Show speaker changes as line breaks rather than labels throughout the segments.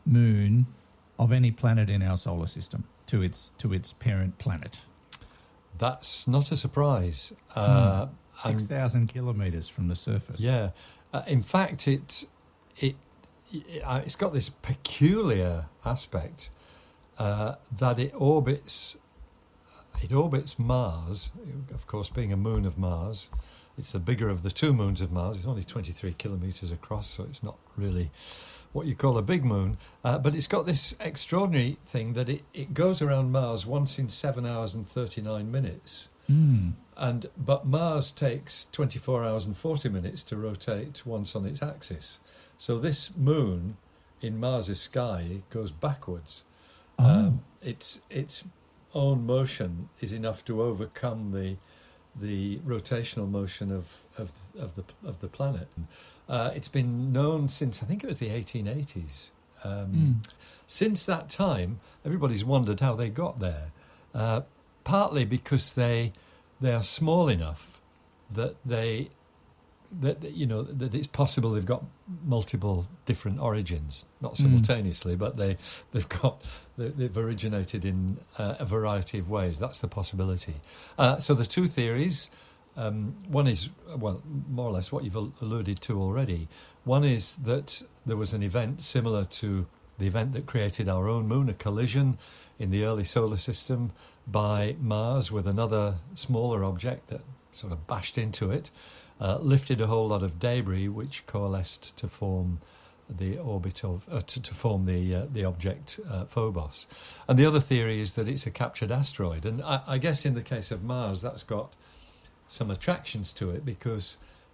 moon of any planet in our solar system to its parent planet.
That's not a surprise.
6,000 kilometres from the surface.
Yeah. In fact, it's got this peculiar aspect that it orbits Mars, of course, being a moon of Mars. It's the bigger of the two moons of Mars. It's only 23 kilometres across, so it's not really what you call a big moon. But it's got this extraordinary thing that it goes around Mars once in 7 hours and 39 minutes. But Mars takes 24 hours and 40 minutes to rotate once on its axis. So this moon in Mars's sky goes backwards. Its own motion is enough to overcome the rotational motion of the planet. It's been known since, I think it was the 1880s. Since that time, everybody's wondered how they got there. Partly because they are small enough that it's possible they've got multiple different origins, not simultaneously, but they've originated in a variety of ways. That's the possibility. So the two theories, one is, well, more or less what you've alluded to already. One is that there was an event similar to the event that created our own moon, a collision in the early solar system by Mars with another smaller object that sort of bashed into it, lifted a whole lot of debris which coalesced to form the orbit of to form the object Phobos. And the other theory is that it's a captured asteroid. And I guess in the case of Mars, that's got some attractions to it because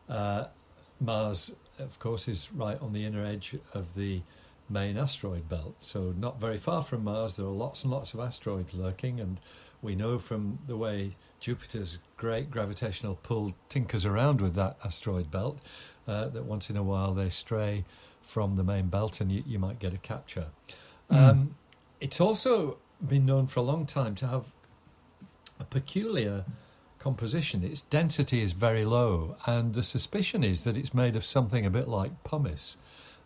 Mars, of course, is right on the inner edge of the main asteroid belt. So not very far from Mars, there are lots and lots of asteroids lurking, and we know from the way Jupiter's great gravitational pull tinkers around with that asteroid belt that once in a while they stray from the main belt and you might get a capture. It's also been known for a long time to have a peculiar composition. Its density is very low, and the suspicion is that it's made of something a bit like pumice.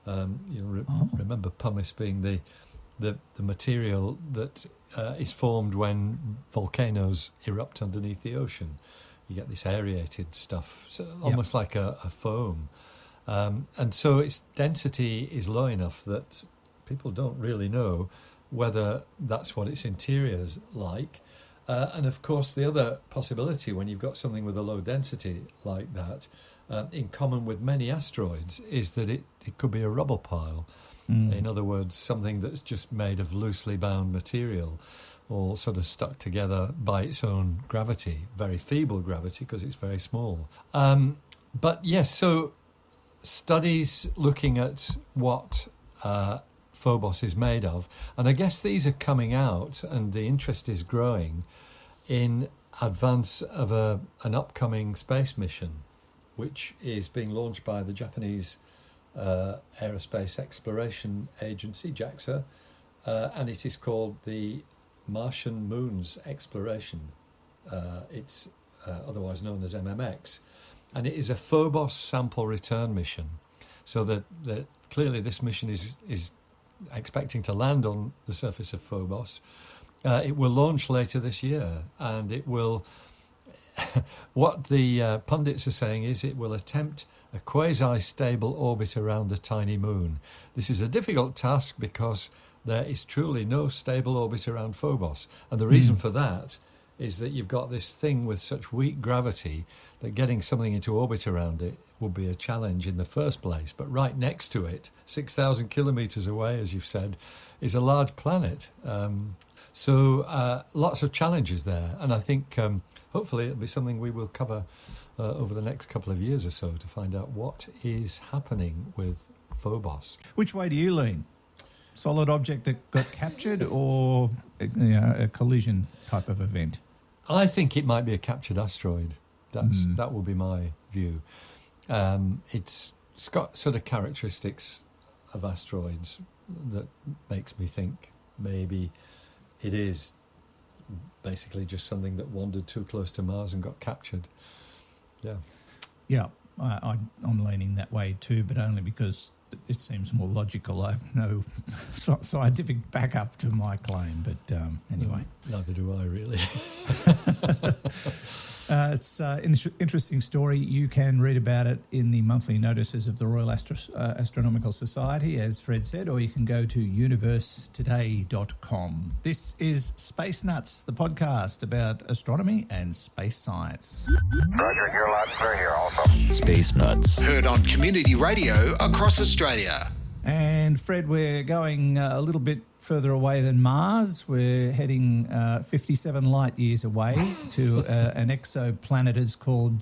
Remember pumice being the material that is formed when volcanoes erupt underneath the ocean. You get this aerated stuff, so almost like a foam. And so its density is low enough that people don't really know whether that's what its interior is like. And of course, the other possibility when you've got something with a low density like that, in common with many asteroids, is that it could be a rubble pile. In other words, something that's just made of loosely bound material, all sort of stuck together by its own gravity, very feeble gravity because it's very small. But yes, so studies looking at what Phobos is made of, and I guess these are coming out and the interest is growing in advance of an upcoming space mission, which is being launched by the Japanese Aerospace Exploration Agency, JAXA, and it is called the Martian Moons Exploration. It's otherwise known as MMX, and it is a Phobos sample return mission. So that clearly this mission is expecting to land on the surface of Phobos. It will launch later this year, and it will... what the pundits are saying is it will attempt a quasi-stable orbit around the tiny moon. This is a difficult task because there is truly no stable orbit around Phobos. And the reason for that is that you've got this thing with such weak gravity that getting something into orbit around it would be a challenge in the first place. But right next to it, 6,000 kilometres away, as you've said, is a large planet. So lots of challenges there. And I think hopefully it'll be something we will cover over the next couple of years or so to find out what is happening with Phobos.
Which way do you lean? Solid object that got captured or a collision type of event?
I think it might be a captured asteroid. That will be my view. It's got sort of characteristics of asteroids that makes me think maybe it is basically just something that wandered too close to Mars and got captured. Yeah.
Yeah, I'm leaning that way too, but only because it seems more logical. I have no scientific backup to my claim, but anyway.
Neither do I, really.
It's an interesting story. You can read about it in the monthly notices of the Royal Astronomical Society, as Fred said, or you can go to universetoday.com. This is Space Nuts, the podcast about astronomy and space science.
Roger, you're loud and clear here also.
Space Nuts.
Heard on community radio across Australia.
And Fred, we're going a little bit further away than Mars. We're heading 57 light years away to an exoplanet. It's called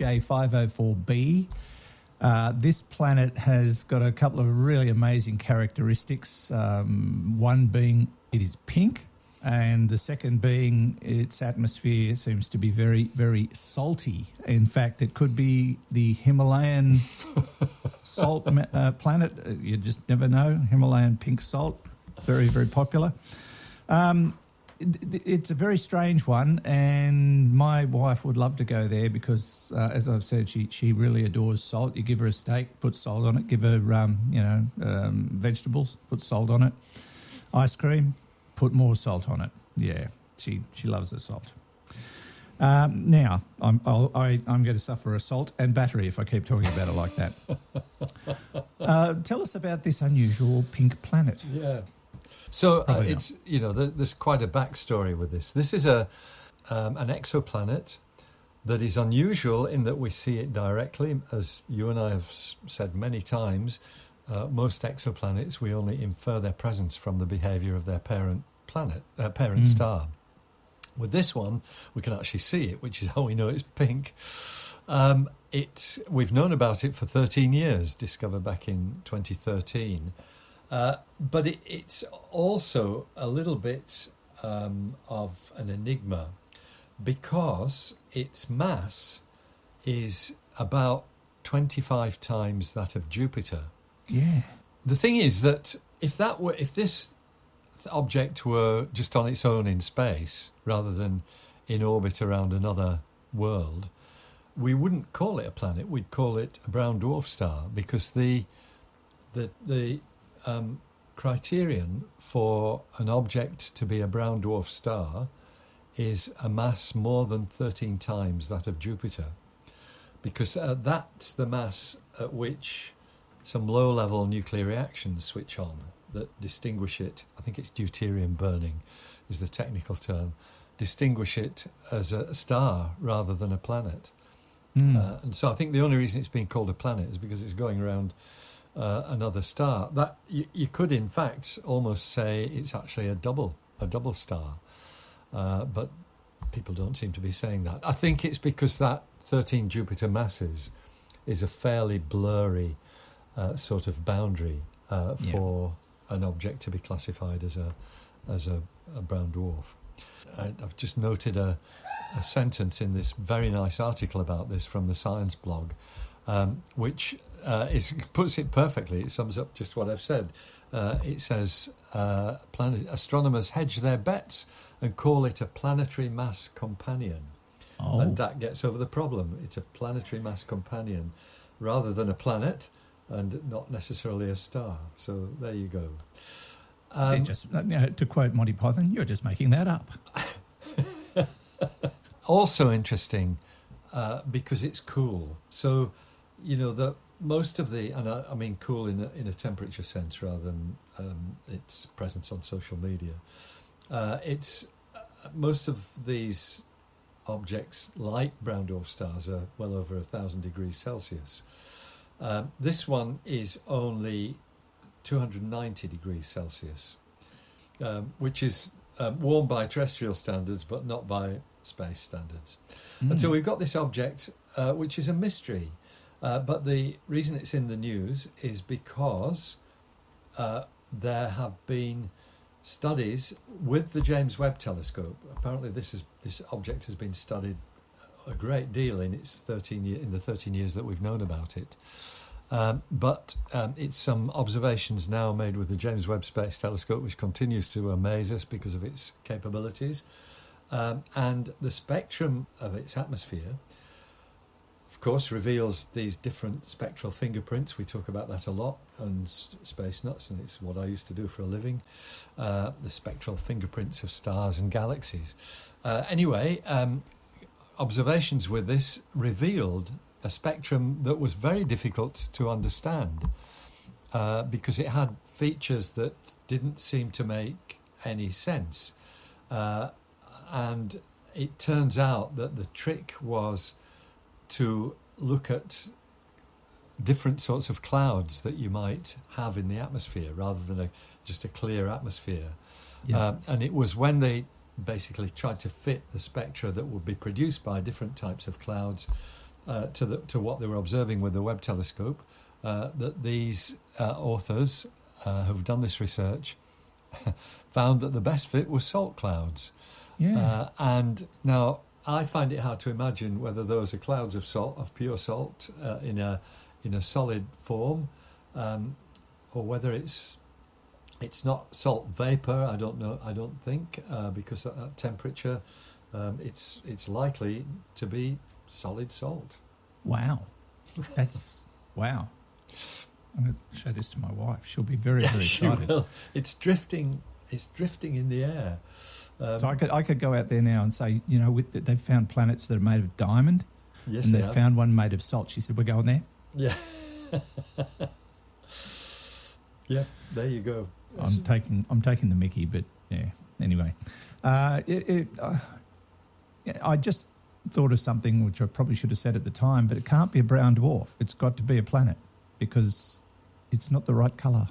GJ504b. This planet has got a couple of really amazing characteristics. One being it is pink, and the second being its atmosphere seems to be very, very salty. In fact, it could be the Himalayan salt planet. You just never know. Himalayan pink salt, very, very popular. It's a very strange one, and my wife would love to go there because, as I've said, she really adores salt. You give her a steak, put salt on it. Give her, vegetables, put salt on it. Ice cream, put more salt on it. Yeah, she loves the salt. Now, I'm going to suffer assault and battery if I keep talking about it like that. Tell us about this unusual pink planet.
Yeah. So it's, there's quite a backstory with this. This is an exoplanet that is unusual in that we see it directly. As you and I have said many times, most exoplanets, we only infer their presence from the behaviour of their parent star. With this one, we can actually see it, which is how we know it's pink. We've known about it for 13 years, discovered back in 2013. But it's also a little bit of an enigma because its mass is about 25 times that of Jupiter.
Yeah.
The thing is that if this object were just on its own in space rather than in orbit around another world, we wouldn't call it a planet. We'd call it a brown dwarf star because the criterion for an object to be a brown dwarf star is a mass more than 13 times that of Jupiter, because that's the mass at which some low-level nuclear reactions switch on that distinguish it. I think it's deuterium burning is the technical term. Distinguish it as a star rather than a planet. And so I think the only reason it's being called a planet is because it's going around another star. That you could, in fact, almost say it's actually a double star, but people don't seem to be saying that. I think it's because that 13 Jupiter masses is a fairly blurry sort of boundary for an object to be classified as a brown dwarf. I've just noted a sentence in this very nice article about this from the Science blog, which puts it perfectly. It sums up just what I've said. It says, astronomers hedge their bets and call it a planetary mass companion. Oh. And that gets over the problem. It's a planetary mass companion rather than a planet and not necessarily a star. So there you go.
To quote Monty Python, you're just making that up.
Also interesting because it's cool. So, that most of and I mean cool in a temperature sense rather than its presence on social media. It's most of these objects, like brown dwarf stars, are well over 1,000 degrees Celsius. This one is only 290 degrees Celsius, which is warm by terrestrial standards, but not by space standards. And so we've got this object, which is a mystery. But the reason it's in the news is because there have been studies with the James Webb Telescope. Apparently, this object has been studied a great deal in the 13 years that we've known about it. But it's some observations now made with the James Webb Space Telescope, which continues to amaze us because of its capabilities. And the spectrum of its atmosphere, of course, reveals these different spectral fingerprints. We talk about that a lot on Space Nuts, and it's what I used to do for a living, the spectral fingerprints of stars and galaxies. Anyway, observations with this revealed a spectrum that was very difficult to understand because it had features that didn't seem to make any sense. And it turns out that the trick was to look at different sorts of clouds that you might have in the atmosphere rather than just a clear atmosphere.
Yeah.
And it was when they basically tried to fit the spectra that would be produced by different types of clouds to what they were observing with the Webb telescope that these authors who've done this research found that the best fit was salt clouds.
Yeah.
And now I find it hard to imagine whether those are clouds of salt, of pure salt, in a solid form, or whether it's not salt vapor. I don't know. I don't think because at that temperature, it's likely to be solid salt.
Wow. That's wow. I'm going to show this to my wife. She'll be very, very
She
excited.
will. It's drifting in the air.
So I could go out there now and say, they've found planets that are made of diamond,
Yes,
and
they
they've
have.
found one made of salt. She said, "We're going there."
Yeah. Yeah, there you go.
I'm taking the Mickey, but yeah. Anyway, I just thought of something which I probably should have said at the time, but it can't be a brown dwarf. It's got to be a planet because it's not the right colour.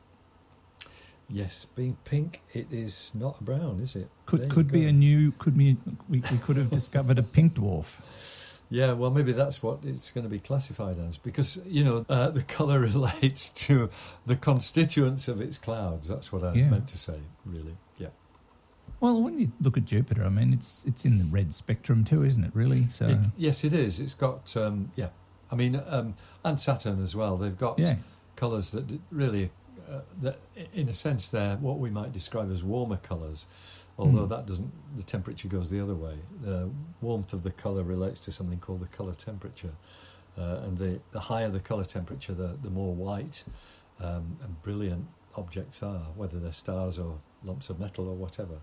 Yes, being pink, it is not brown, is it? There you
Could be
go.
a new. We could have discovered a pink dwarf.
Yeah, well, maybe that's what it's going to be classified as, because the colour relates to the constituents of its clouds. That's what I meant to say, really. Yeah.
Well, when you look at Jupiter, I mean, it's in the red spectrum too, isn't it? Really? So
Yes, it is. It's got I mean, and Saturn as well. They've got colours that really, that in a sense, they're what we might describe as warmer colours. Although that doesn't, the temperature goes the other way. The warmth of the colour relates to something called the colour temperature. And the higher the colour temperature, the more white and brilliant objects are, whether they're stars or lumps of metal or whatever.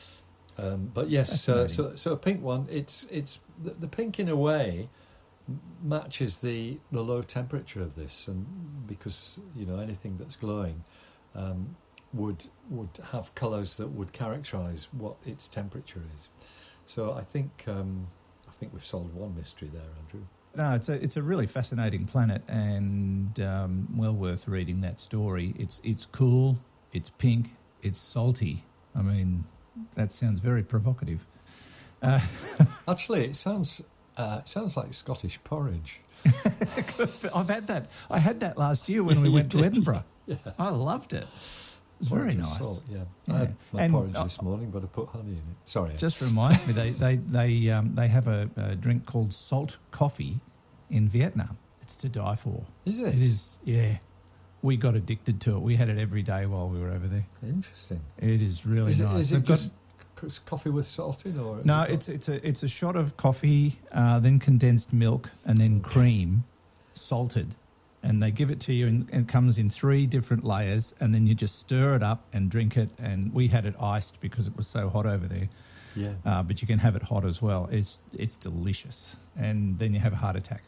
But yes, so a pink one, it's the pink in a way matches the low temperature of this, and because anything that's glowing would have colours that would characterise what its temperature is. So I think we've solved one mystery there, Andrew.
No, it's a really fascinating planet, and well worth reading that story. It's cool, it's pink, it's salty. I mean, that sounds very provocative.
Actually, it sounds like Scottish porridge.
I've had that. I had that last year when we went to Edinburgh.
Yeah.
I loved it. It's very
Porridge with
nice.
salt, yeah.
Yeah.
I had my
And,
porridge this morning, but I put honey in it. Sorry.
Just reminds me, they have a drink called salt coffee in Vietnam. It's to die for.
Is it?
It is. Yeah, we got addicted to it. We had it every day while we were over there.
Interesting.
It is really
Is
nice.
it
They've got-
just coffee with salt in, or
no? It's a shot of coffee, then condensed milk, and then cream, salted. And they give it to you, and it comes in 3 different layers, and then you just stir it up and drink it. And we had it iced because it was so hot over there.
Yeah.
But you can have it hot as well. It's delicious, and then you have a heart attack.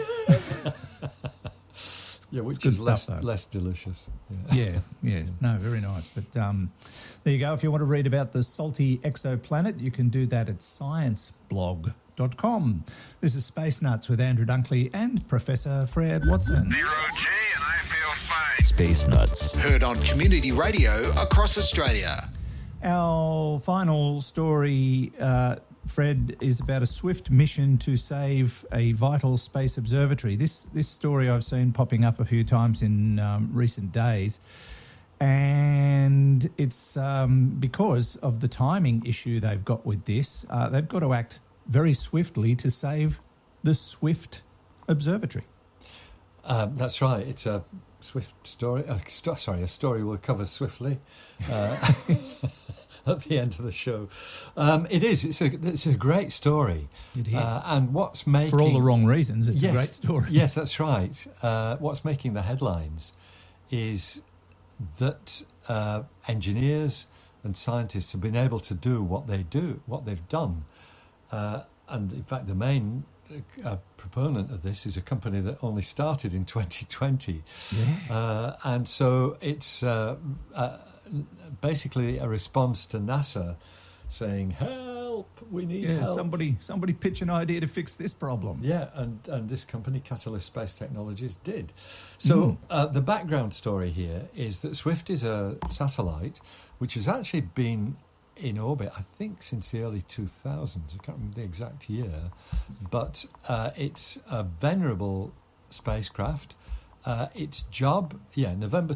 Yeah, which
good
is
stuff, though.
less delicious. Yeah.
Yeah. No, very nice. But there you go. If you want to read about the salty exoplanet, you can do that at scienceblog.com. This is Space Nuts with Andrew Dunkley and Professor Fred Watson.
0G, and I feel fine.
Space Nuts. Heard on community radio across Australia.
Our final story, Fred, is about a swift mission to save a vital space observatory. This story I've seen popping up a few times in recent days, and it's because of the timing issue they've got with this. They've got to act very swiftly to save the Swift Observatory.
That's right. It's a swift story. A story we'll cover swiftly. at the end of the show. It is. It's a great story.
It is.
And what's making...
For all the wrong reasons, it's a great story.
Yes, that's right. What's making the headlines is that engineers and scientists have been able to do what they've done. And in fact, the main proponent of this is a company that only started in 2020.
Yeah.
And so it's basically a response to NASA saying, help, we need help.
Somebody pitch an idea to fix this problem.
Yeah, and this company, Catalyst Space Technologies, did. So the background story here is that SWIFT is a satellite which has actually been in orbit, I think, since the early 2000s. I can't remember the exact year, but it's a venerable spacecraft. Its job, November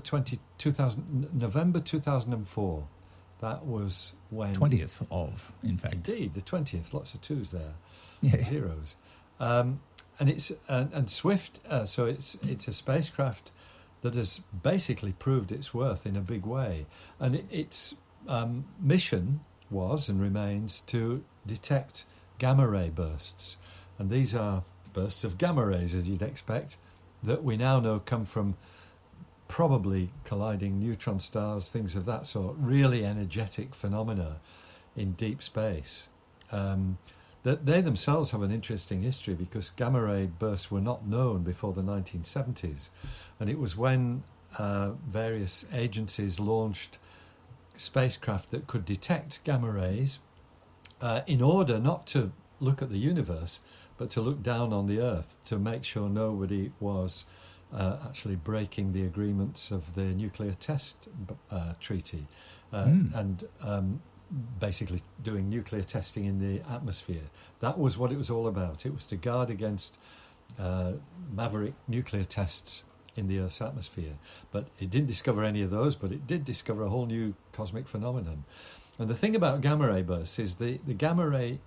2004. That was when
20th of, in fact.
Indeed, the 20th. Lots of twos there, zeros. And it's and SWIFT. So it's a spacecraft that has basically proved its worth in a big way, and its mission was and remains to detect gamma ray bursts, and these are bursts of gamma rays, as you'd expect, that we now know come from probably colliding neutron stars, things of that sort, really energetic phenomena in deep space. That they themselves have an interesting history, because gamma ray bursts were not known before the 1970s, and it was when various agencies launched spacecraft that could detect gamma rays in order not to look at the universe but to look down on the Earth to make sure nobody was actually breaking the agreements of the nuclear test treaty and basically doing nuclear testing in the atmosphere. That was what it was all about. It was to guard against maverick nuclear tests in the Earth's atmosphere. But it didn't discover any of those, but it did discover a whole new cosmic phenomenon. And the thing about gamma ray bursts is the gamma rays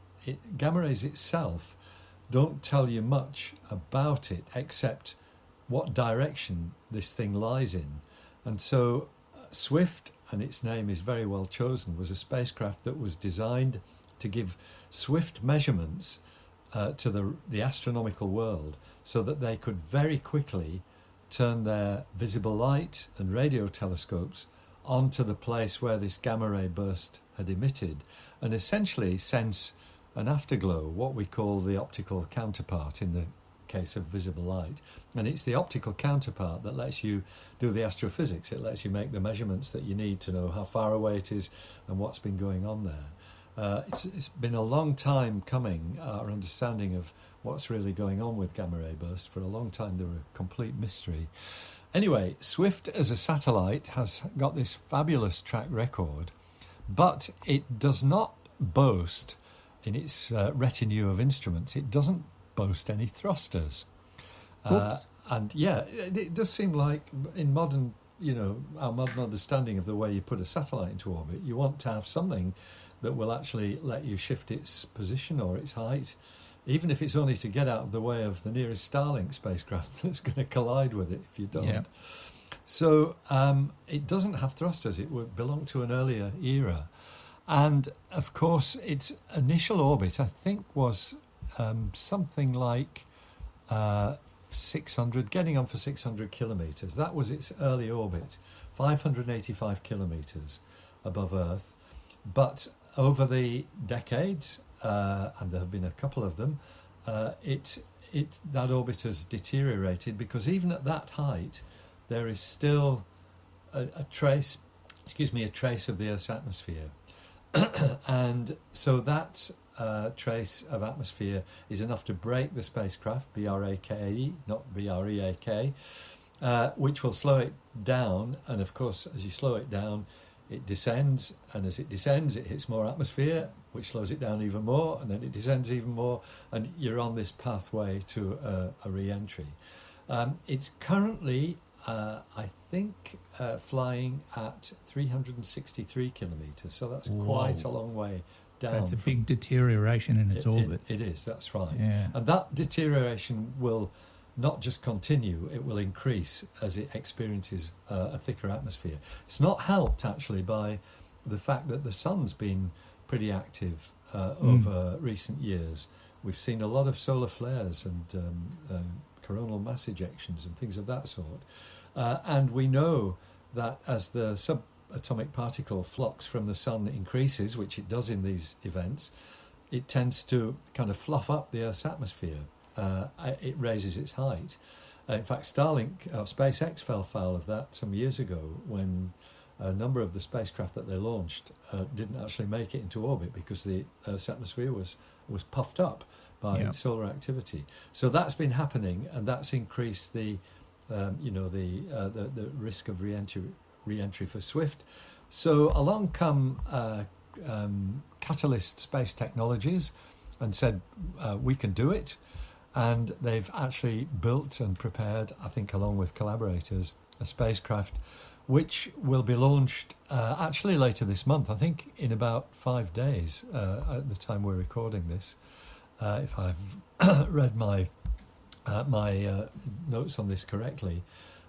itself don't tell you much about it, except what direction this thing lies in. And so SWIFT, and its name is very well chosen, was a spacecraft that was designed to give swift measurements to the astronomical world, so that they could very quickly turn their visible light and radio telescopes onto the place where this gamma ray burst had emitted, and essentially sense an afterglow, what we call the optical counterpart in the case of visible light. And it's the optical counterpart that lets you do the astrophysics. It lets you make the measurements that you need to know how far away it is and what's been going on there. It's been a long time coming, our understanding of what's really going on with gamma ray bursts. For a long time they were a complete mystery. Anyway, SWIFT as a satellite has got this fabulous track record, but it does not boast, in its retinue of instruments, it doesn't boast any thrusters. And it does seem like in modern, our modern understanding of the way you put a satellite into orbit, you want to have something that will actually let you shift its position or its height, even if it's only to get out of the way of the nearest Starlink spacecraft that's going to collide with it if you don't. Yeah. So it doesn't have thrusters. It would belong to an earlier era. And, of course, its initial orbit, I think, was something like 600, getting on for 600 kilometres. That was its early orbit, 585 kilometres above Earth. But over the decades, and there have been a couple of them, that orbit has deteriorated, because even at that height, there is still a trace of the Earth's atmosphere. And so that trace of atmosphere is enough to break the spacecraft, B-R-A-K-E, not B-R-E-A-K, which will slow it down. And of course, as you slow it down, it descends, and as it descends, it hits more atmosphere, which slows it down even more, and then it descends even more, and you're on this pathway to a re-entry. It's currently, I think, flying at 363 kilometres, so that's quite a long way down.
That's a big deterioration in its orbit.
It is, that's right.
Yeah.
And that deterioration will not just continue, it will increase as it experiences a thicker atmosphere. It's not helped, actually, by the fact that the sun's been pretty active over recent years. We've seen a lot of solar flares and coronal mass ejections and things of that sort. And we know that as the subatomic particle flux from the sun increases, which it does in these events, it tends to kind of fluff up the Earth's atmosphere. It raises its height. In fact, SpaceX fell foul of that some years ago when a number of the spacecraft that they launched didn't actually make it into orbit because the Earth's atmosphere was puffed up by solar activity. So that's been happening, and that's increased the risk of re-entry for Swift. So along come Catalyst Space Technologies and said, we can do it. And they've actually built and prepared, I think along with collaborators, a spacecraft which will be launched actually later this month, I think in about 5 days at the time we're recording this. If I've read my notes on this correctly,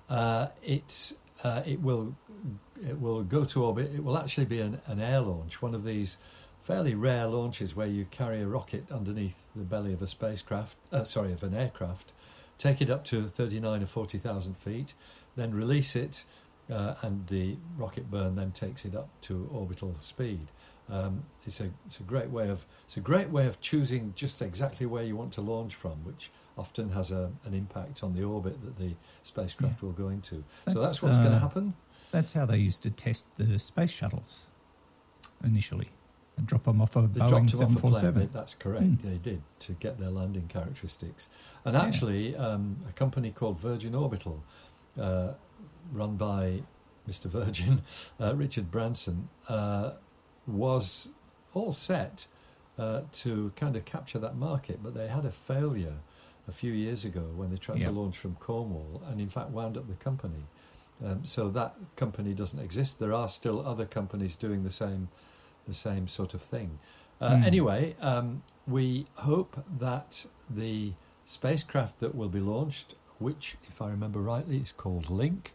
it will go to orbit. It will actually be an air launch, one of these fairly rare launches where you carry a rocket underneath the belly of of an aircraft, take it up to 39 or 40,000 feet, then release it, and the rocket burn then takes it up to orbital speed. It's a great way of choosing just exactly where you want to launch from, which often has an impact on the orbit that the spacecraft will go into. So that's what's going to happen.
That's how they used to test the space shuttles initially. And drop them off a Boeing 747.
That's correct. They did, to get their landing characteristics. And actually, a company called Virgin Orbital, run by Mr. Virgin, Richard Branson, was all set to kind of capture that market, but they had a failure a few years ago when they tried to launch from Cornwall, and in fact wound up the company. So that company doesn't exist. There are still other companies doing the same sort of thing. Anyway, we hope that the spacecraft that will be launched, which, if I remember rightly, is called Link,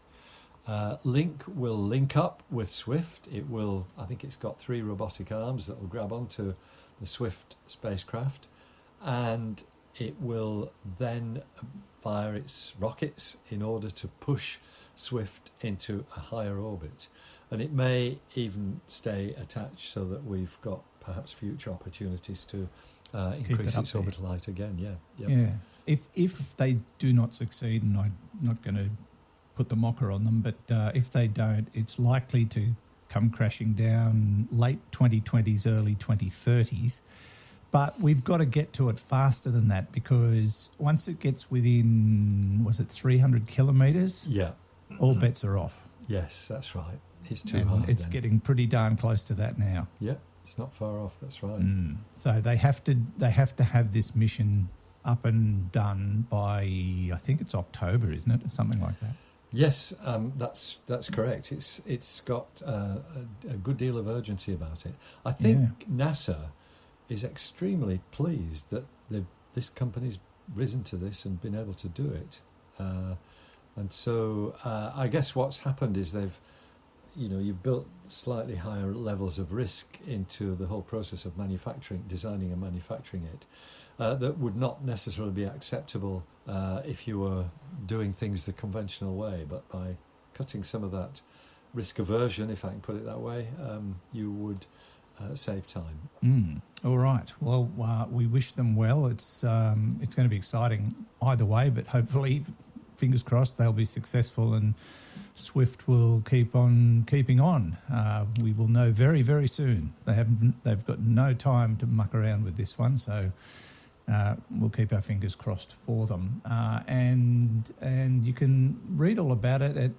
will link up with Swift. I think it's got 3 robotic arms that will grab onto the Swift spacecraft, and it will then fire its rockets in order to push Swift into a higher orbit. And it may even stay attached so that we've got perhaps future opportunities to increase its orbital height again. Yeah.
If they do not succeed, and I'm not going to put the mocker on them, but if they don't, it's likely to come crashing down late 2020s, early 2030s. But we've got to get to it faster than that, because once it gets within, 300 kilometres?
Yeah.
All bets are off.
Yes, that's right. It's too high.
It's getting pretty darn close to that now.
Yeah, it's not far off. That's right.
So they have to have this mission up and done by, I think it's October, isn't it, or something like that?
Yes, that's correct. It's got a good deal of urgency about it. I think NASA is extremely pleased that this company's risen to this and been able to do it. And so I guess what's happened is you've built slightly higher levels of risk into the whole process of designing and manufacturing it, that would not necessarily be acceptable if you were doing things the conventional way. But by cutting some of that risk aversion, if I can put it that way, you would save time.
All right. Well, we wish them well. It's going to be exciting either way, but hopefully, fingers crossed, they'll be successful and Swift will keep on keeping on. We will know very, very soon. They've got no time to muck around with this one, so we'll keep our fingers crossed for them. And you can read all about it at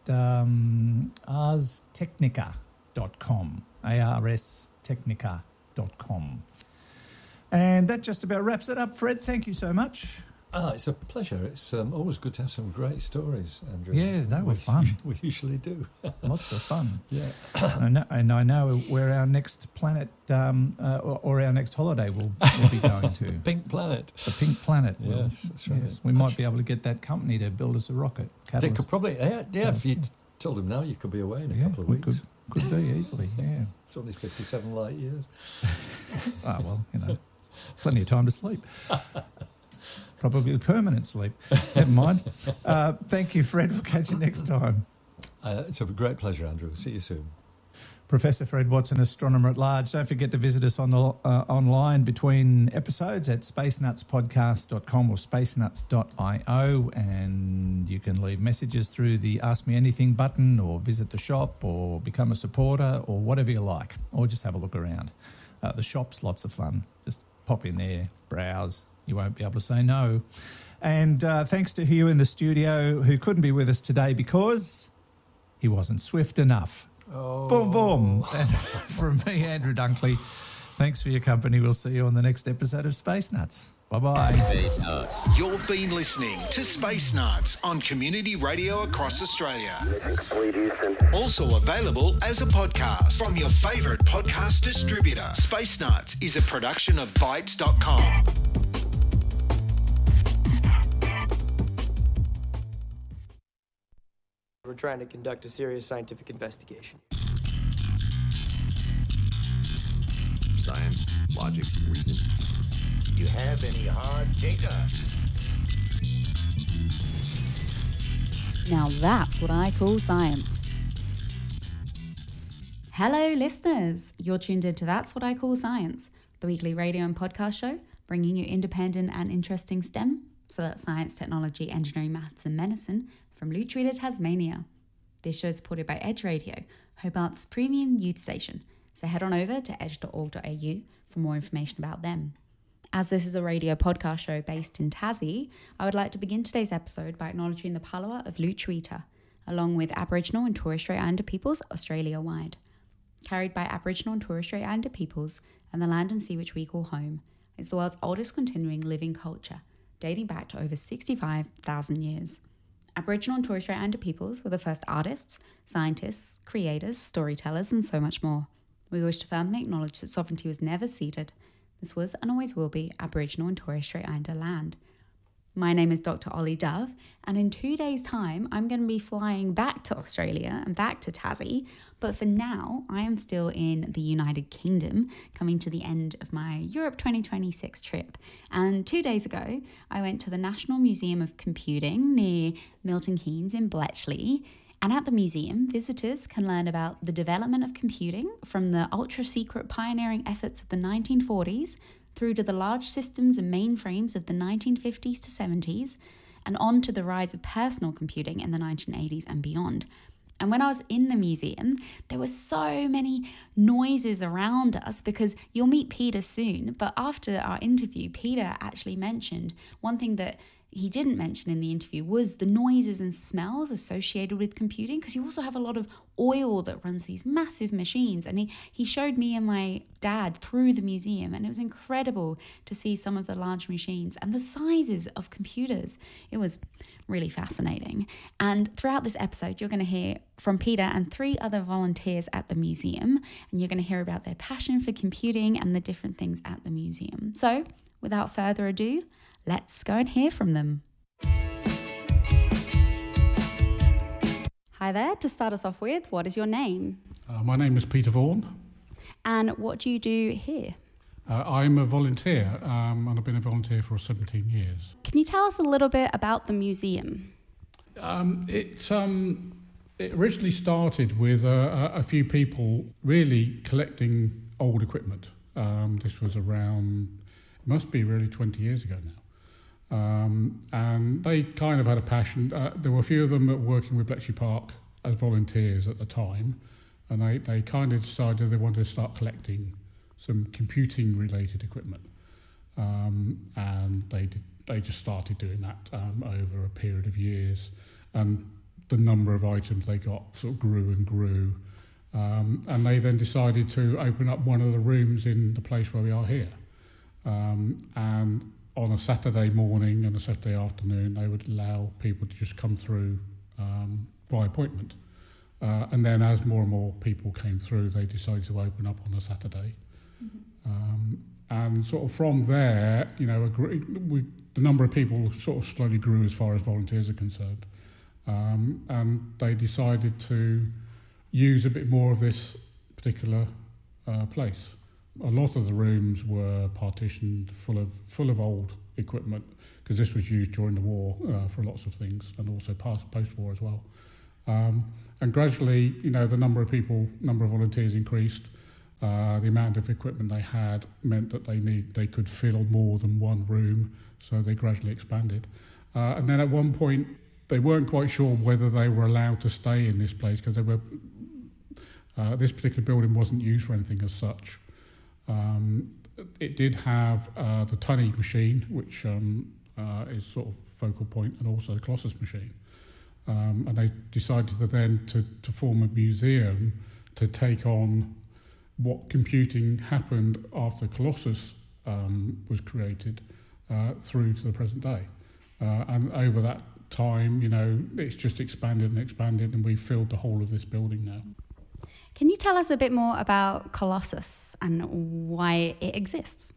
arstechnica.com, arstechnica.com. And that just about wraps it up. Fred, thank you so much.
It's a pleasure. It's always good to have some great stories, Andrew.
Yeah, they were fun.
We usually do.
Lots of fun.
Yeah.
And I know where our next planet or our next holiday will be going to.
Pink Planet.
The Pink Planet.
Yes, that's right.
Yes, we might be able to get that company to build us a rocket.
Catalyst. They could probably, if you told them now, you could be away in a couple of weeks.
Could be easily, yeah.
It's only 57 light years.
Oh, well, plenty of time to sleep. Probably permanent sleep. Never mind. Thank you, Fred. We'll catch you next time.
It's a great pleasure, Andrew. See you soon.
Professor Fred Watson, astronomer at large. Don't forget to visit us on the online between episodes at spacenutspodcast.com or spacenuts.io, and you can leave messages through the Ask Me Anything button, or visit the shop, or become a supporter, or whatever you like, or just have a look around. The shop's lots of fun. Just pop in there, browse. You won't be able to say no. And thanks to Hugh in the studio, who couldn't be with us today because he wasn't swift enough.
Oh.
Boom, boom. And from me, Andrew Dunkley, thanks for your company. We'll see you on the next episode of Space Nuts. Bye-bye.
Space Nuts. You've been listening to Space Nuts on Community Radio across Australia. Also available as a podcast from your favourite podcast distributor. Space Nuts is a production of Bytes.com.
We're trying to conduct a serious scientific investigation.
Science, logic, reason. Do you have any hard data?
Now that's what I call science. Hello, listeners. You're tuned into That's What I Call Science, the weekly radio and podcast show bringing you independent and interesting STEM, so that's science, technology, engineering, maths and medicine, from Lutruwita, Tasmania. This show is supported by Edge Radio, Hobart's premium youth station, so head on over to edge.org.au for more information about them. As this is a radio podcast show based in Tassie, I would like to begin today's episode by acknowledging the Palawa of Lutruwita, along with Aboriginal and Torres Strait Islander peoples Australia-wide. Carried by Aboriginal and Torres Strait Islander peoples and the land and sea which we call home, it's the world's oldest continuing living culture, dating back to over 65,000 years. Aboriginal and Torres Strait Islander peoples were the first artists, scientists, creators, storytellers, and so much more. We wish to firmly acknowledge that sovereignty was never ceded. This was and always will be Aboriginal and Torres Strait Islander land. My name is Dr. Ollie Dove, and in 2 days' time, I'm going to be flying back to Australia and back to Tassie. But for now, I am still in the United Kingdom, coming to the end of my Europe 2026 trip. And 2 days ago, I went to the National Museum of Computing near Milton Keynes in Bletchley. And at the museum, visitors can learn about the development of computing from the ultra-secret pioneering efforts of the 1940s through to the large systems and mainframes of the 1950s to 70s, and on to the rise of personal computing in the 1980s and beyond. And when I was in the museum, there were so many noises around us, because you'll meet Peter soon. But after our interview, Peter actually mentioned one thing that he didn't mention in the interview was the noises and smells associated with computing, because you also have a lot of oil that runs these massive machines. And he showed me and my dad through the museum, and it was incredible to see some of the large machines and the sizes of computers. It was really fascinating. And throughout this episode, you're going to hear from Peter and 3 other volunteers at the museum, and you're going to hear about their passion for computing and the different things at the museum. So without further ado, let's go and hear from them. Hi there. To start us off with, what is your name?
My name is Peter Vaughan.
And what do you do here?
I'm a volunteer, and I've been a volunteer for 17 years.
Can you tell us a little bit about the museum?
It originally started with a few people really collecting old equipment. This was around, it must be really 20 years ago now. And they kind of had a passion. There were a few of them that were working with Bletchley Park as volunteers at the time, and they kind of decided they wanted to start collecting some computing related equipment, and they just started doing that over a period of years, and the number of items they got sort of grew and grew, and they then decided to open up one of the rooms in the place where we are here, and on a Saturday morning and a Saturday afternoon, they would allow people to just come through by appointment. And then as more and more people came through, they decided to open up on a Saturday. Mm-hmm. And sort of from there, you know, the number of people sort of slowly grew as far as volunteers are concerned. And they decided to use a bit more of this particular place. A lot of the rooms were partitioned full of old equipment, because this was used during the war for lots of things, and also post-war as well. And gradually, the number of volunteers increased. The amount of equipment they had meant that they could fill more than one room, so they gradually expanded. And then at one point, they weren't quite sure whether they were allowed to stay in this place, because this particular building wasn't used for anything as such. It did have the Tunny machine, which is sort of focal point, and also the Colossus machine. And they decided to form a museum to take on what computing happened after Colossus was created through to the present day. And over that time, it's just expanded, and we've filled the whole of this building now.
Can you tell us a bit more about Colossus and why it exists?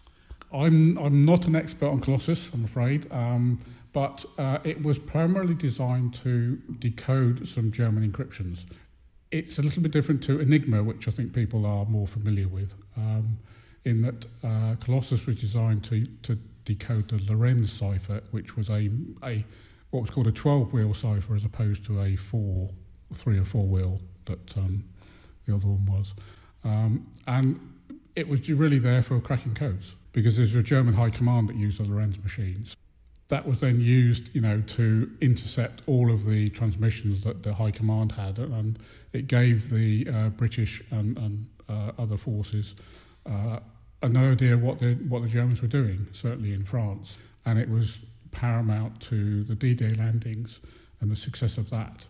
I'm not an expert on Colossus, I'm afraid, but it was primarily designed to decode some German encryptions. It's a little bit different to Enigma, which I think people are more familiar with, in that Colossus was designed to decode the Lorenz cipher, which was what was called a 12-wheel cipher, as opposed to a 3 or 4 wheel that the other one was. And it was really there for cracking codes, because there's a German high command that used the Lorenz machines. That was then used, to intercept all of the transmissions that the high command had, and it gave the British and other forces an idea what the Germans were doing, certainly in France. And it was paramount to the D-Day landings and the success of that.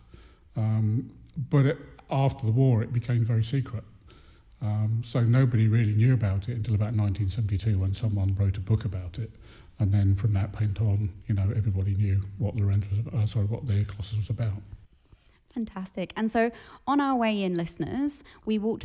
But after the war, it became very secret. So nobody really knew about it until about 1972, when someone wrote a book about it. And then from that point on, everybody knew what what the Colossus was about.
Fantastic. And so on our way in, listeners, we walked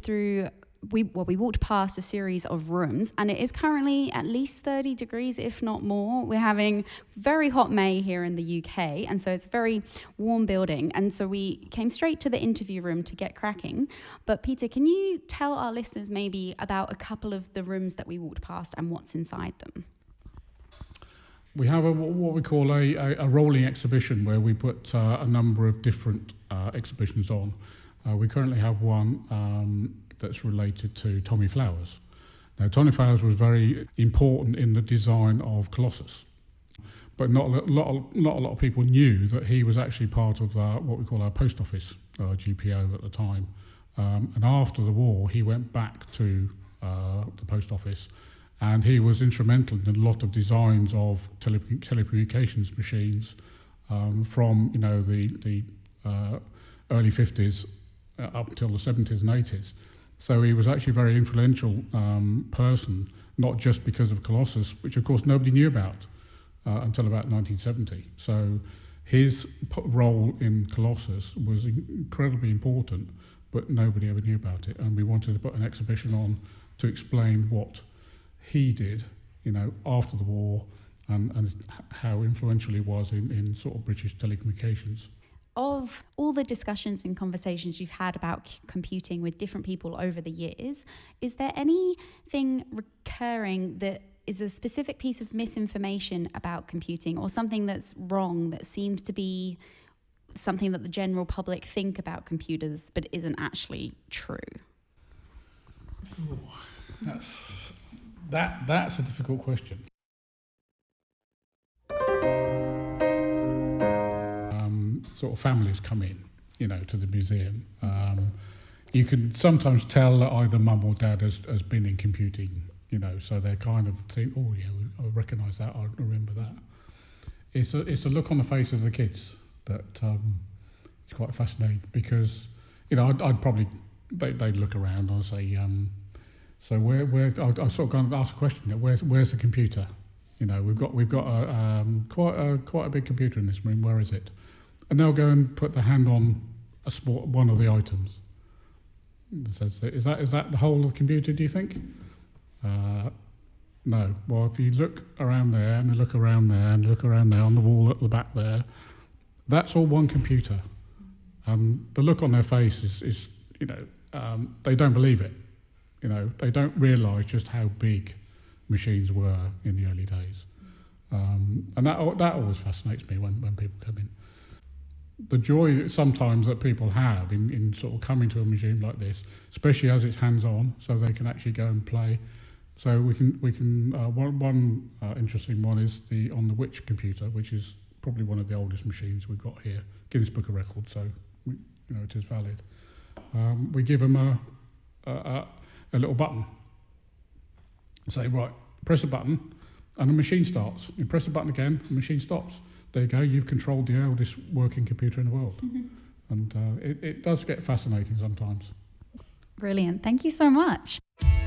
past a series of rooms, and it is currently at least 30 degrees, if not more. We're having very hot May here in the UK, and so it's a very warm building. And so we came straight to the interview room to get cracking. But Peter, can you tell our listeners maybe about a couple of the rooms that we walked past and what's inside them?
We have what we call a rolling exhibition, where we put a number of different exhibitions on. We currently have one that's related to Tommy Flowers. Now, Tommy Flowers was very important in the design of Colossus, but not a lot of people knew that he was actually part of what we call our post office, GPO at the time. And after the war, he went back to the post office, and he was instrumental in a lot of designs of telecommunications machines from the early 50s up until the 70s and 80s. So he was actually a very influential person, not just because of Colossus, which of course nobody knew about until about 1970. So his role in Colossus was incredibly important, but nobody ever knew about it. And we wanted to put an exhibition on to explain what he did, after the war, and how influential he was in sort of British telecommunications.
Of all the discussions and conversations you've had about computing with different people over the years, is there anything recurring that is a specific piece of misinformation about computing, or something that's wrong that seems to be something that the general public think about computers but isn't actually true?
Ooh, that's a difficult question. Sort of families come in, to the museum. You can sometimes tell that either mum or dad has been in computing, so they kind of think, oh yeah, I recognise that, I remember that. It's a look on the face of the kids that it's quite fascinating, because, I'd probably, they'd look around and I'd say, so where I'd sort of go and ask a question, where's the computer? We've got quite a big computer in this room, where is it? And they'll go and put their hand on one of the items. Says, is that the whole of the computer, do you think? No. Well, if you look around there, and look around there, and look around there on the wall at the back there, that's all one computer. And the look on their face is they don't believe it. They don't realise just how big machines were in the early days. And that always fascinates me when people come in. The joy sometimes that people have in sort of coming to a museum like this, especially as it's hands-on, so they can actually go and play. So we can one interesting one is on the Which computer, which is probably one of the oldest machines we've got here, Guinness Book of Records, so it is valid. We give them a little button. Say, right, press a button, and the machine starts. You press the button again, the machine stops. There you go, you've controlled the oldest working computer in the world. And it does get fascinating sometimes.
Brilliant. Thank you so much.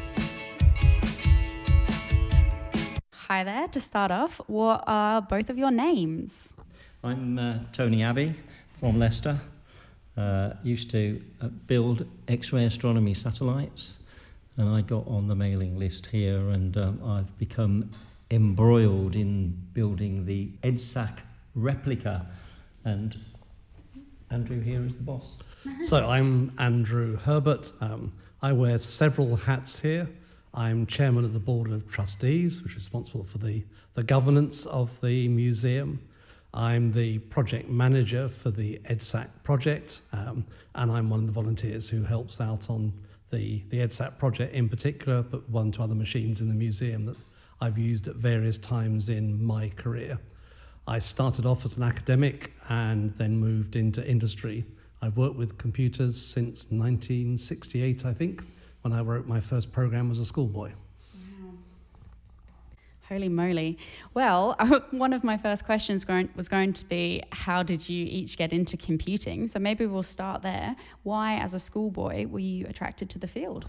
Hi there. To start off, what are both of your names?
I'm Tony Abbey from Leicester. Used to build X-ray astronomy satellites, and I got on the mailing list here, and I've become embroiled in building the EDSAC replica, and Andrew here is the boss.
So I'm Andrew Herbert. I wear several hats here. I'm chairman of the board of trustees, which is responsible for the governance of the museum. I'm the project manager for the EDSAC project, and I'm one of the volunteers who helps out on the EDSAC project in particular, but one to other machines in the museum that I've used at various times in my career. I started off as an academic and then moved into industry. I've worked with computers since 1968, I think, when I wrote my first program as a schoolboy.
Wow. Holy moly. Well, one of my first questions was going to be, how did you each get into computing? So maybe we'll start there. Why, as a schoolboy, were you attracted to the field?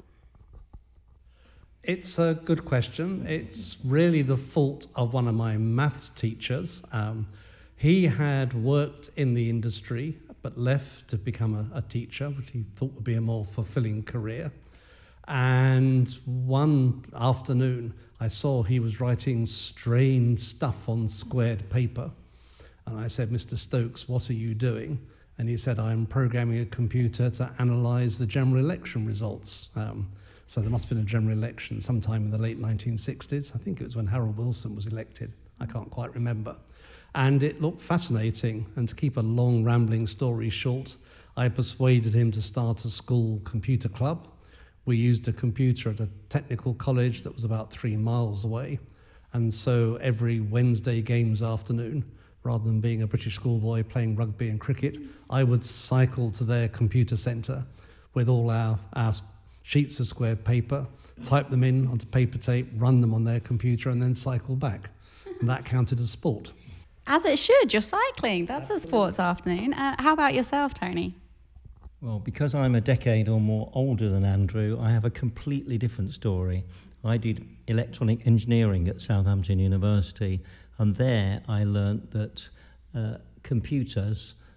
It's a good question. It's really the fault of one of my maths teachers. He had worked in the industry, but left to become a teacher, which he thought would be a more fulfilling career. And one afternoon, I saw he was writing strange stuff on squared paper. And I said, Mr. Stokes, what are you doing? And he said, I'm programming a computer to analyse the general election results. So there must have been a general election sometime in the late 1960s. I think it was when Harold Wilson was elected. I can't quite remember. And it looked fascinating. And to keep a long, rambling story short, I persuaded him to start a school computer club. We used a computer at a technical college that was about 3 miles away. And so every Wednesday games afternoon, rather than being a British schoolboy playing rugby and cricket, I would cycle to their computer centre with all our sheets of squared paper, type them in onto paper tape, run them on their computer, and then cycle back. And that counted as sport.
As it should. You're cycling. That's a sports afternoon. How about yourself, Tony?
Well, because I'm a decade or more older than Andrew, I have a completely different story. I did electronic engineering at Southampton University, and there I learnt that a computer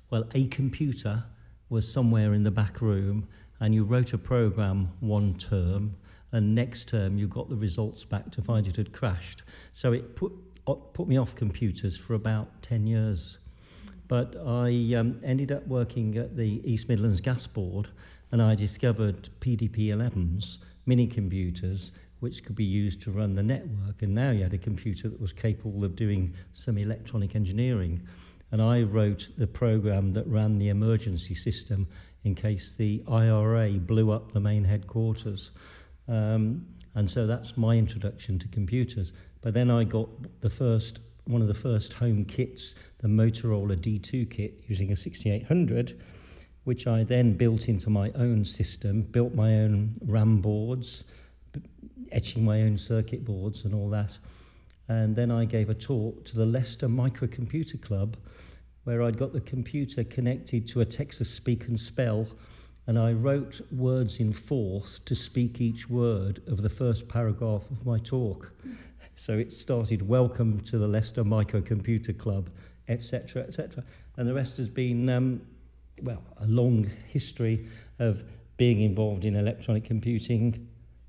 was somewhere in the back room, and you wrote a program one term, and next term you got the results back to find it had crashed. So it put me off computers for about 10 years. But I ended up working at the East Midlands Gas Board, and I discovered PDP-11s, mini computers, which could be used to run the network. And now you had a computer that was capable of doing some electronic engineering. And I wrote the program that ran the emergency system in case the IRA blew up the main headquarters. And so that's my introduction to computers. But then I got one of the first home kits, the Motorola D2 kit, using a 6800, which I then built into my own system, built my own RAM boards, etching my own circuit boards and all that. And then I gave a talk to the Leicester Microcomputer Club, where I'd got the computer connected to a Texas Speak and Spell, and I wrote words in fourth to speak each word of the first paragraph of my talk. So it started, welcome to the Leicester Microcomputer Club, etc., etc. And the rest has been, a long history of being involved in electronics computing,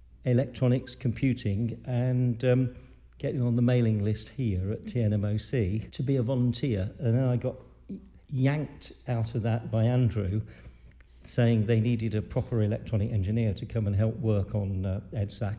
and getting on the mailing list here at TNMOC to be a volunteer. And then I got yanked out of that by Andrew saying they needed a proper electronic engineer to come and help work on EDSAC.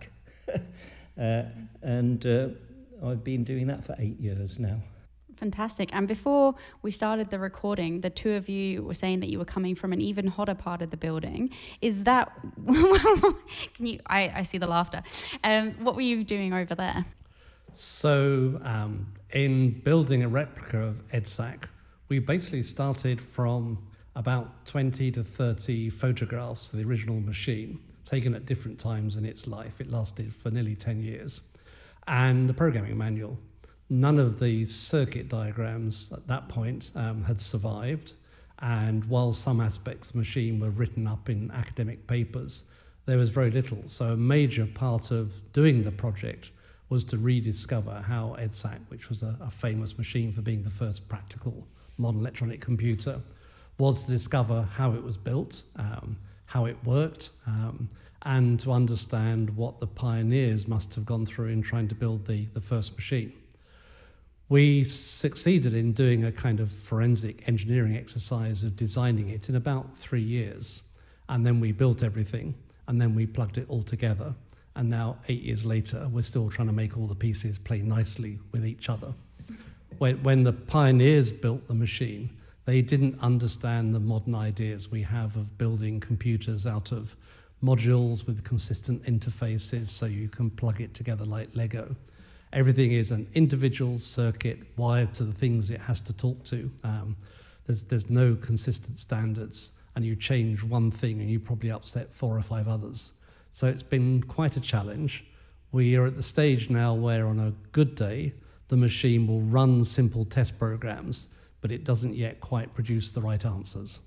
And I've been doing that for 8 years now.
Fantastic. And before we started the recording, the two of you were saying that you were coming from an even hotter part of the building. Is that... Can you... I see the laughter. What were you doing over there?
So in building a replica of EDSAC, we basically started from about 20 to 30 photographs of the original machine, taken at different times in its life. It lasted for nearly 10 years. And the programming manual. None of the circuit diagrams at that point had survived. And while some aspects of the machine were written up in academic papers, there was very little. So a major part of doing the project was to rediscover how EDSAC, which was a famous machine for being the first practical modern electronic computer, was to discover how it was built, how it worked, and to understand what the pioneers must have gone through in trying to build the first machine. We succeeded in doing a kind of forensic engineering exercise of designing it in about 3 years. And then we built everything, and then we plugged it all together. And now, 8 years later, we're still trying to make all the pieces play nicely with each other. When the pioneers built the machine, they didn't understand the modern ideas we have of building computers out of modules with consistent interfaces so you can plug it together like Lego. Everything is an individual circuit wired to the things it has to talk to. There's no consistent standards, and you change one thing and you probably upset 4 or 5 others. So it's been quite a challenge. We are at the stage now where on a good day, the machine will run simple test programs, but it doesn't yet quite produce the right answers.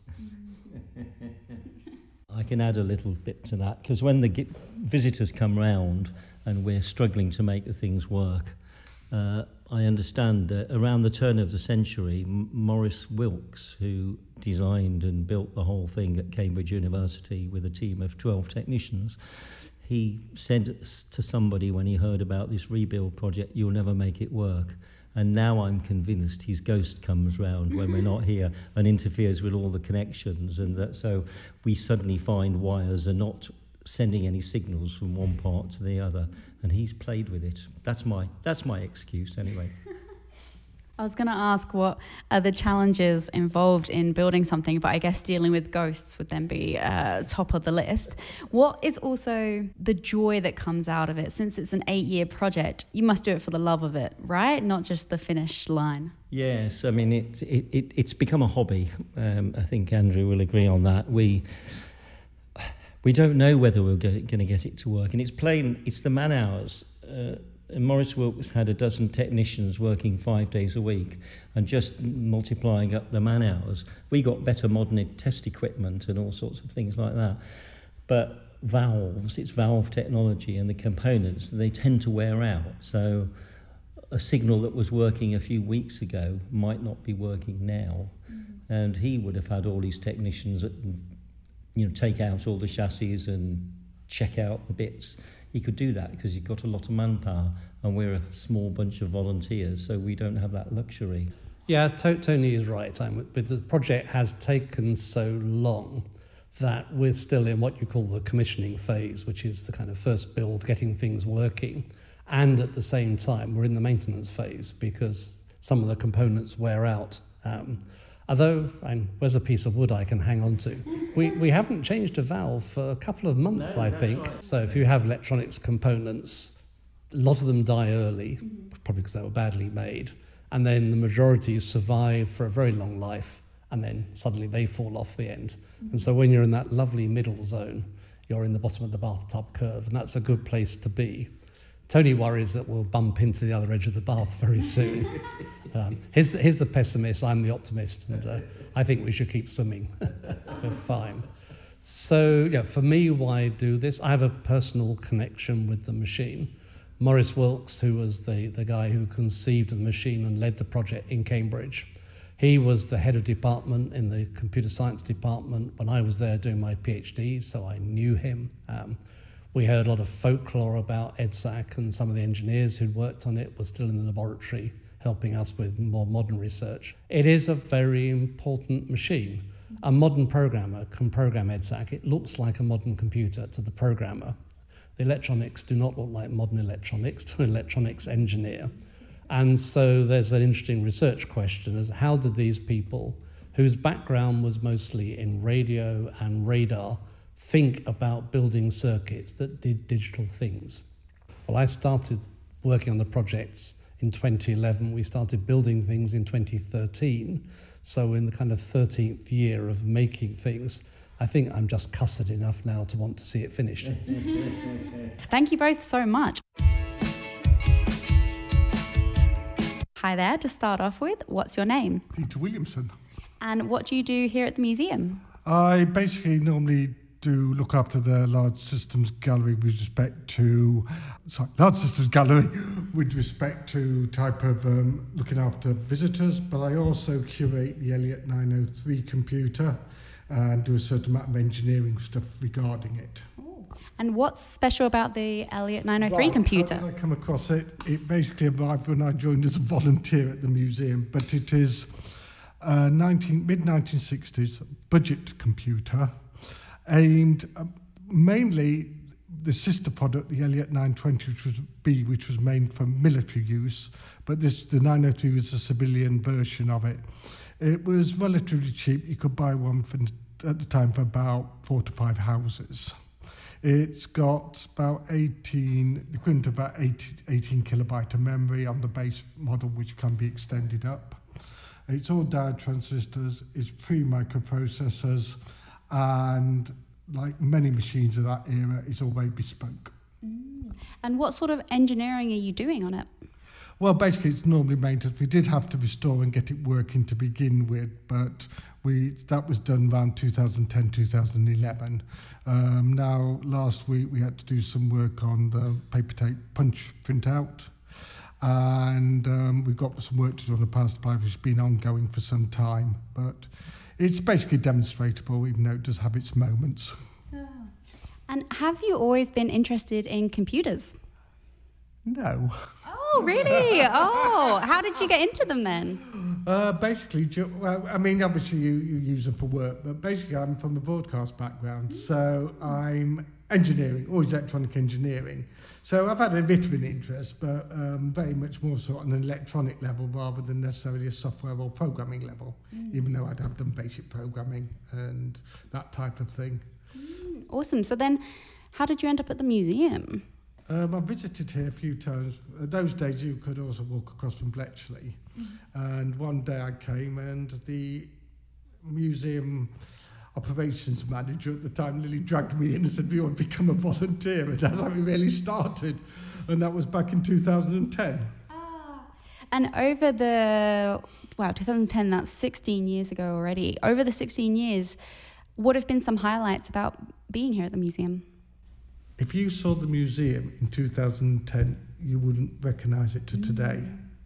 I can add a little bit to that, because when the visitors come round and we're struggling to make the things work, I understand that around the turn of the century, Maurice Wilkes, who designed and built the whole thing at Cambridge University with a team of 12 technicians, he said to somebody when he heard about this rebuild project, "You'll never make it work." And now I'm convinced his ghost comes round when we're not here and interferes with all the connections, and that so we suddenly find wires are not sending any signals from one part to the other, and he's played with it. That's my excuse anyway.
I was going to ask what are the challenges involved in building something, but I guess dealing with ghosts would then be top of the list. What is also the joy that comes out of it? Since it's an 8-year project, you must do it for the love of it, right? Not just the finish line. Yes,
I mean, it's become a hobby. I think Andrew will agree on that. We don't know whether we're going to get it to work, and it's the man hours. And Maurice Wilkes had a dozen technicians working 5 days a week, and just multiplying up the man hours, we got better modern test equipment and all sorts of things like that. But valves, it's valve technology, and the components, they tend to wear out. So a signal that was working a few weeks ago might not be working now. Mm-hmm. And he would have had all his technicians, take out all the chassis and check out the bits. He could do that because he's got a lot of manpower, and we're a small bunch of volunteers, so we don't have that luxury.
Yeah, Tony is right. But the project has taken so long that we're still in what you call the commissioning phase, which is the kind of first build, getting things working. And at the same time, we're in the maintenance phase because some of the components wear out. Although, where's a piece of wood I can hang on to? We haven't changed a valve for a couple of months, I think. Right. So if you have electronics components, a lot of them die early, probably because they were badly made. And then the majority survive for a very long life, and then suddenly they fall off the end. And so when you're in that lovely middle zone, you're in the bottom of the bathtub curve, and that's a good place to be. Tony worries that we'll bump into the other edge of the bath very soon. Here's the pessimist, I'm the optimist, and I think we should keep swimming. We're fine. So, for me, why do this? I have a personal connection with the machine. Maurice Wilkes, who was the guy who conceived the machine and led the project in Cambridge, he was the head of department in the computer science department when I was there doing my PhD, so I knew him. We heard a lot of folklore about EDSAC, and some of the engineers who'd worked on it were still in the laboratory helping us with more modern research. It is a very important machine. A modern programmer can program EDSAC. It looks like a modern computer to the programmer. The electronics do not look like modern electronics to an electronics engineer. And so there's an interesting research question as how did these people, whose background was mostly in radio and radar, think about building circuits that did digital things? Well, I started working on the projects in 2011. We started building things in 2013. So in the kind of 13th year of making things, I think I'm just cussed enough now to want to see it finished.
Thank you both so much. Hi there, to start off with, what's your name?
Peter Williamson.
And what do you do here at the museum?
I basically normally do look after the large systems gallery with respect to type of looking after visitors, but I also curate the Elliott 903 computer and do a certain amount of engineering stuff regarding it.
And what's special about the Elliott 903 computer?
How did I come across it? It basically arrived when I joined as a volunteer at the museum, but it is a mid-1960s budget computer aimed mainly the sister product, the Elliott 920, which was made for military use, but the 903 was a civilian version of it. It was relatively cheap. You could buy one at the time for about 4 to 5 houses. It's got about 18 kilobyte of memory on the base model, which can be extended up. It's all diode transistors, it's pre-microprocessors, and like many machines of that era, it's all very bespoke.
And what sort of engineering are you doing on it?
Well, basically, it's normally maintenance. We did have to restore and get it working to begin with, but that was done around 2010, 2011. Now, last week, we had to do some work on the paper tape punch printout, and we've got some work to do on the power supply, which has been ongoing for some time, but it's basically demonstratable, even though it does have its moments.
And have you always been interested in computers?
No.
Oh, really? Oh, how did you get into them then?
Basically, well, I mean, obviously you use them for work, but basically I'm from a broadcast background, so I'm engineering, always electronic engineering. So I've had a bit of an interest, but very much more sort of on an electronic level rather than necessarily a software or programming level, even though I'd have done basic programming and that type of thing.
Awesome. So then how did you end up at the museum?
I visited here a few times. Those days you could also walk across from Bletchley. And one day I came and the museum operations manager at the time nearly dragged me in and said, "Do you want to become a volunteer?" And that's how we really started. And that was back in 2010.
And over 2010, that's 16 years ago already. Over the 16 years, what have been some highlights about being here at the museum?
If you saw the museum in 2010, you wouldn't recognise it to today.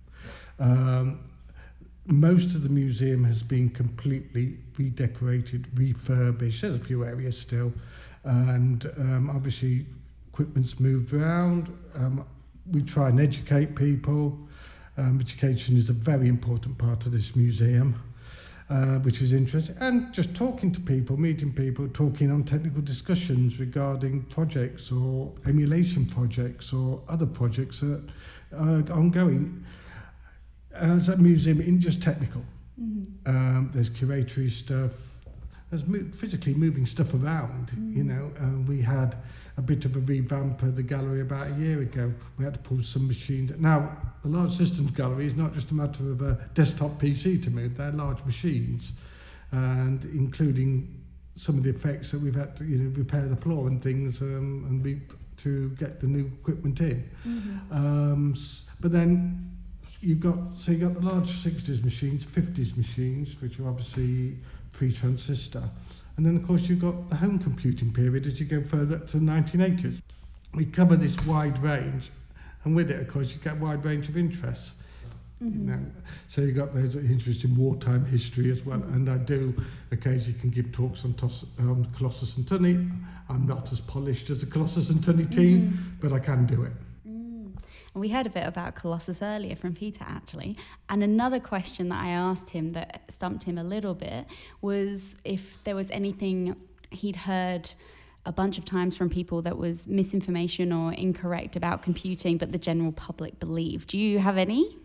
Most of the museum has been completely redecorated, refurbished. There's a few areas still. And obviously, equipment's moved around. We try and educate people. Education is a very important part of this museum. Which is interesting, and just talking to people, meeting people, talking on technical discussions regarding projects or emulation projects or other projects that are ongoing. As a museum, in just technical. There's curatory stuff, there's physically moving stuff around, you know. We had a bit of a revamp of the gallery about a year ago. We had to pull some machines. Now, the large systems gallery is not just a matter of a desktop PC to move, they're large machines, and including some of the effects that we've had to, repair the floor and things, to get the new equipment in. But then you've got the large 60s machines, 50s machines, which are obviously pre-transistor. And then, of course, you've got the home computing period as you go further up to the 1980s. We cover this wide range, and with it, of course, you get a wide range of interests. So you've got those interests in wartime history as well, and I do occasionally can give talks on Colossus and Tunney. I'm not as polished as the Colossus and Tunney team, but I can do it.
And we heard a bit about Colossus earlier from Peter, actually. And another question that I asked him that stumped him a little bit was if there was anything he'd heard a bunch of times from people that was misinformation or incorrect about computing, but the general public believed. Do you have any?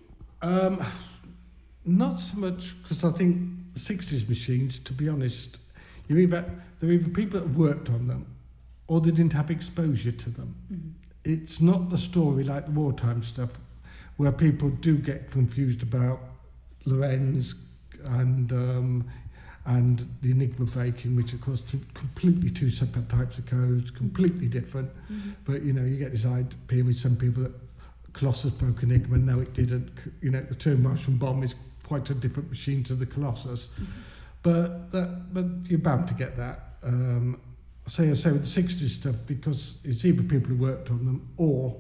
Not so much, because I think the 60s machines, to be honest, there were either people that worked on them or they didn't have exposure to them. Mm-hmm. It's not the story like the wartime stuff where people do get confused about Lorenz and the Enigma breaking, which of course completely two separate types of codes, completely different. Mm-hmm. But you get this idea with some people that Colossus broke Enigma, no it didn't. The term Martian bomb is quite a different machine to the Colossus. Mm-hmm. But you're bound to get that. I say with the 60s stuff, because it's either people who worked on them or,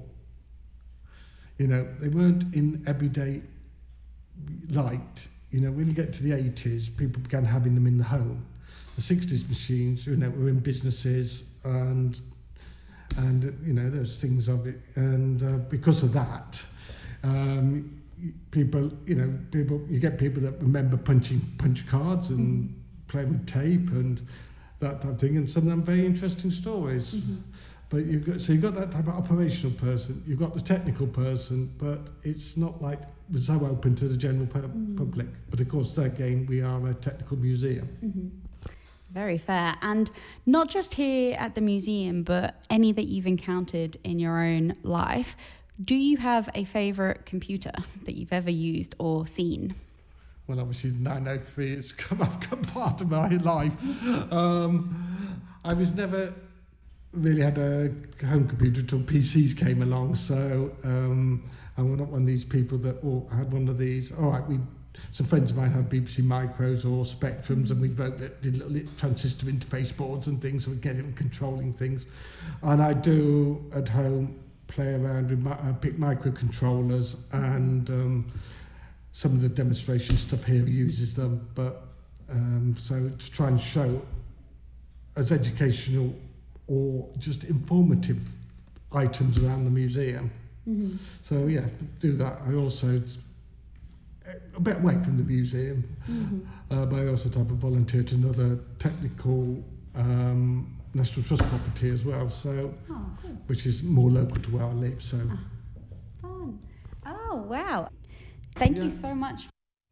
they weren't in everyday light. When you get to the 80s, people began having them in the home. The 60s machines, were in businesses and there's things of it. And because of that, people, you get people that remember punching punch cards and playing with tape and that type of thing, and some of them very interesting stories. Mm-hmm. But you've got that type of operational person, you've got the technical person, but it's not like we're so open to the general public. But of course, again, we are a technical museum.
Mm-hmm. Very fair. And not just here at the museum, but any that you've encountered in your own life. Do you have a favourite computer that you've ever used or seen?
Well, obviously the 903 has become part of my life. I was never really had a home computer until PCs came along, so I'm not one of these people that had one of these. All right, some friends of mine had BBC Micros or Spectrums, and we did little transistor interface boards and things, so we get it controlling things. And I do at home play around with pick microcontrollers, and some of the demonstration stuff here uses them, but so to try and show as educational or just informative items around the museum. Mm-hmm. So yeah, do that. I also a bit away from the museum, but I also type of volunteer to another technical National Trust property as well. So, cool. Which is more local to where I live. So,
fun. Oh wow. Thank you so much.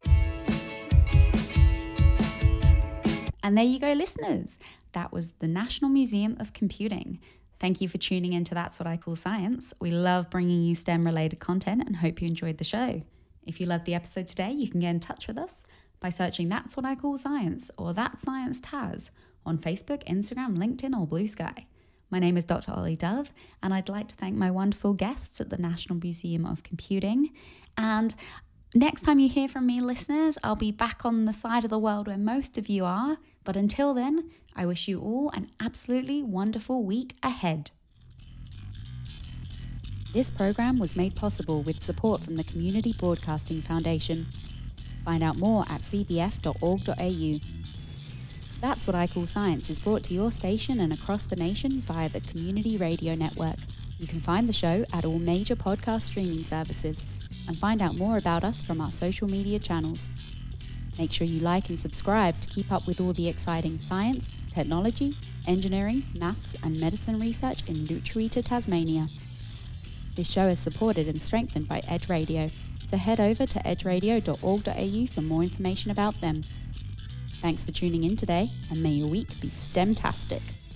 And there you go, listeners. That was the National Museum of Computing. Thank you for tuning in to That's What I Call Science. We love bringing you STEM-related content and hope you enjoyed the show. If you loved the episode today, you can get in touch with us by searching That's What I Call Science or That Science Taz on Facebook, Instagram, LinkedIn, or Blue Sky. My name is Dr. Ollie Dove, and I'd like to thank my wonderful guests at the National Museum of Computing. And next time you hear from me, listeners, I'll be back on the side of the world where most of you are. But until then, I wish you all an absolutely wonderful week ahead. This program was made possible with support from the Community Broadcasting Foundation. Find out more at cbf.org.au. That's What I Call Science is brought to your station and across the nation via the Community Radio Network. You can find the show at all major podcast streaming services and find out more about us from our social media channels. Make sure you like and subscribe to keep up with all the exciting science, technology, engineering, maths and medicine research in Lutruwita, Tasmania. This show is supported and strengthened by Edge Radio, so head over to edgeradio.org.au for more information about them. Thanks for tuning in today, and may your week be STEM-tastic.